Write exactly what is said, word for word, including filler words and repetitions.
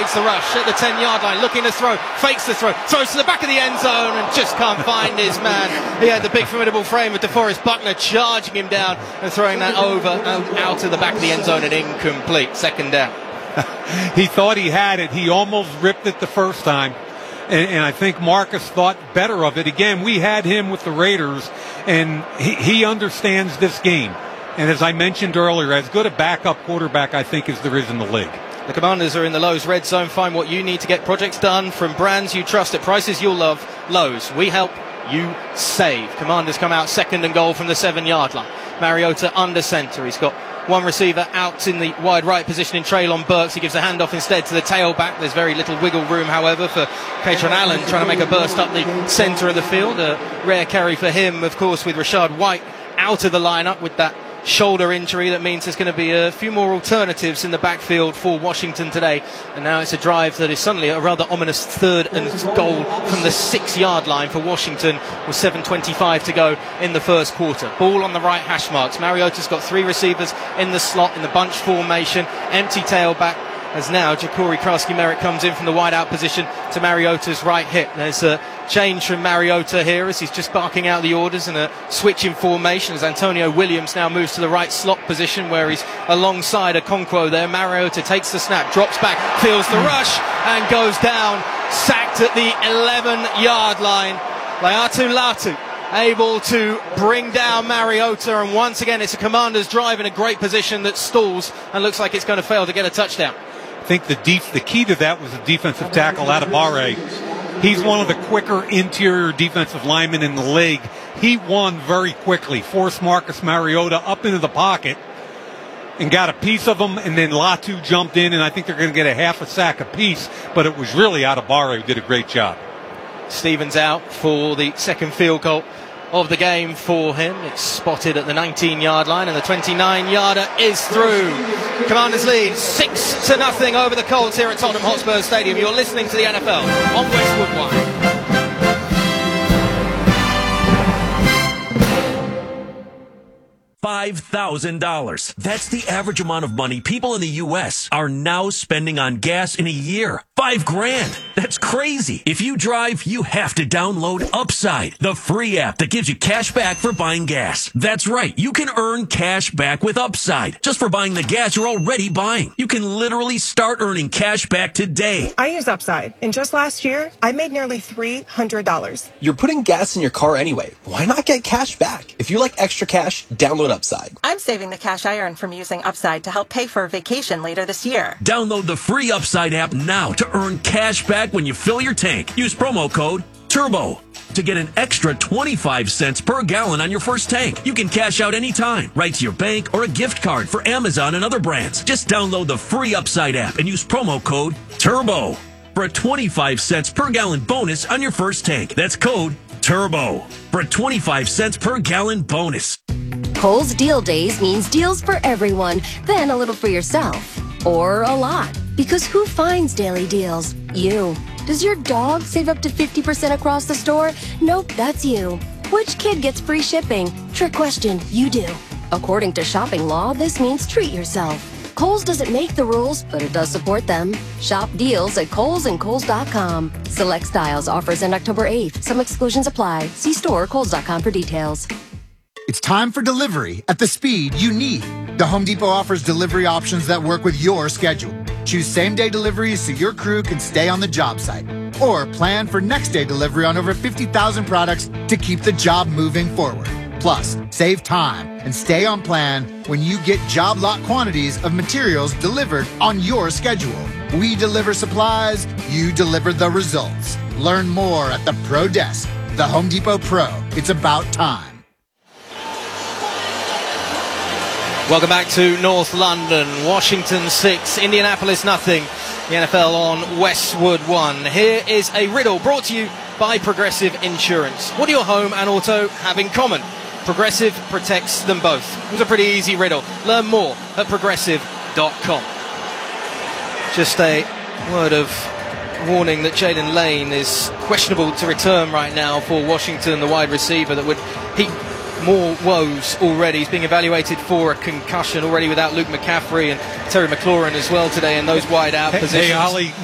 evades the rush at the ten-yard line, looking to throw, fakes the throw, throws to the back of the end zone and just can't find his man. He had the big formidable frame of DeForest Buckner charging him down and throwing that over out, out to the back of the end zone and incomplete. Second down. He thought he had it. He almost ripped it the first time. And, and I think Marcus thought better of it. Again, we had him with the Raiders, and he, he understands this game. And as I mentioned earlier, as good a backup quarterback, I think, as there is in the league. The Commanders are in the Lowe's Red Zone. Find what you need to get projects done from brands you trust at prices you'll love. Lowe's, we help, you save. Commanders come out second and goal from the seven-yard line. Mariota under centre. He's got one receiver out in the wide right position in Treylon Burks. He gives a handoff instead to the tailback. There's very little wiggle room, however, for Katron Allen trying to make a burst up the centre of the field. A rare carry for him, of course, with Rachaad White out of the lineup with that shoulder injury. That means there's going to be a few more alternatives in the backfield for Washington today. And now it's a drive that is suddenly a rather ominous third and goal from the six-yard line for Washington with seven twenty-five to go in the first quarter. Ball on the right hash marks. Mariota's got three receivers in the slot in the bunch formation. Empty tailback. As now Ja'Cory Krasky-Merritt comes in from the wide out position to Mariota's right hip. There's a change from Mariota here as he's just barking out the orders, and a switch in formation as Antonio Williams now moves to the right slot position where he's alongside Okonkwo there. Mariota takes the snap, drops back, feels the rush and goes down, sacked at the eleven-yard line. Laiatu Latu able to bring down Mariota, and once again it's a Commanders drive in a great position that stalls and looks like it's going to fail to get a touchdown. I think the def- the key to that was the defensive tackle, Adebawore. He's one of the quicker interior defensive linemen in the league. He won very quickly, forced Marcus Mariota up into the pocket and got a piece of him, and then Latu jumped in, and I think they're going to get a half a sack apiece, but it was really Adebawore who did a great job. Stevens out for the second field goal of the game for him. It's spotted at the nineteen-yard line, and the twenty-nine-yarder is through. Commanders lead six to nothing over the Colts here at Tottenham Hotspur Stadium. You're listening to the N F L on Westwood One. five thousand dollars. That's the average amount of money people in the U S are now spending on gas in a year. Five grand. That's crazy. If you drive, you have to download Upside, the free app that gives you cash back for buying gas. That's right. You can earn cash back with Upside just for buying the gas you're already buying. You can literally start earning cash back today. I use Upside, and just last year, I made nearly three hundred dollars. You're putting gas in your car anyway. Why not get cash back? If you like extra cash, download Upside. I'm saving the cash I earn from using Upside to help pay for a vacation later this year. Download the free Upside app now to earn cash back when you fill your tank. Use promo code TURBO to get an extra twenty-five cents per gallon on your first tank. You can cash out anytime, right to your bank or a gift card for Amazon and other brands. Just download the free Upside app and use promo code TURBO for a twenty-five cents per gallon bonus on your first tank. That's code TURBO for a twenty-five cents per gallon bonus. Kohl's Deal Days means deals for everyone, then a little for yourself. Or a lot. Because who finds daily deals? You. Does your dog save up to fifty percent across the store? Nope, that's you. Which kid gets free shipping? Trick question, you do. According to shopping law, this means treat yourself. Kohl's doesn't make the rules, but it does support them. Shop deals at Kohl's and Kohl's dot com. Select styles offers end October eighth. Some exclusions apply. See store Kohl's dot com for details. It's time for delivery at the speed you need. The Home Depot offers delivery options that work with your schedule. Choose same-day deliveries so your crew can stay on the job site. Or plan for next-day delivery on over fifty thousand products to keep the job moving forward. Plus, save time and stay on plan when you get job lot quantities of materials delivered on your schedule. We deliver supplies, you deliver the results. Learn more at the Pro Desk. The Home Depot Pro. It's about time. Welcome back to North London. Washington six, Indianapolis nothing. The N F L on Westwood one. Here is a riddle brought to you by Progressive Insurance. What do your home and auto have in common? Progressive protects them both. It was a pretty easy riddle. Learn more at progressive dot com. Just a word of warning that Jayden Lane is questionable to return right now for Washington, the wide receiver that would heap more woes already. He's being evaluated for a concussion already without Luke McCaffrey and Terry McLaurin as well today in those wide out hey, positions. Hey, Ollie,